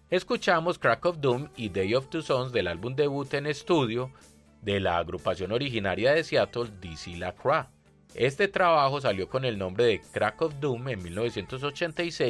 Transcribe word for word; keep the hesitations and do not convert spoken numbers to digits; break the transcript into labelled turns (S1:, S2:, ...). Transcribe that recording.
S1: Escuchamos Crack of Doom y Day of Two Sons del álbum debut en estudio de la agrupación originaria de Seattle, Dizzy LaCroix. Este trabajo salió con el nombre de Crack of Doom en mil novecientos ochenta y seis